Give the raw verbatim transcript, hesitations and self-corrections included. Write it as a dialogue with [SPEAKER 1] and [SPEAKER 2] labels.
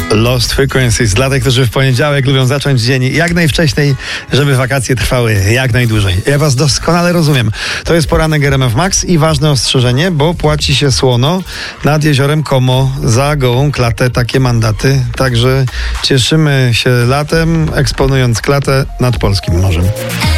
[SPEAKER 1] Lost Frequencies dla tych, którzy w poniedziałek lubią zacząć dzień jak najwcześniej, żeby wakacje trwały jak najdłużej. Ja was doskonale rozumiem. To jest poranek R M F Max i ważne ostrzeżenie, bo płaci się słono nad jeziorem Como za gołą klatę, takie mandaty. Także cieszymy się latem, eksponując klatę nad polskim morzem.